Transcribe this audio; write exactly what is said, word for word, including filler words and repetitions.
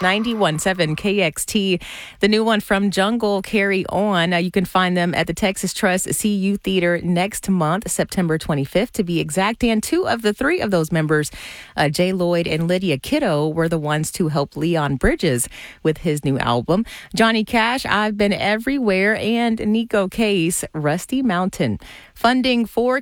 ninety-one point seven K X T. The new one from Jungle, Carry On. Uh, you can find them at the Texas Trust C U Theater next month, September twenty-fifth to be exact. And two of the three of those members, uh, Jay Lloyd and Lydia Kiddo, were the ones to help Leon Bridges with his new album. Johnny Cash, I've Been Everywhere, and Nico Case, Rusty Mountain. Funding for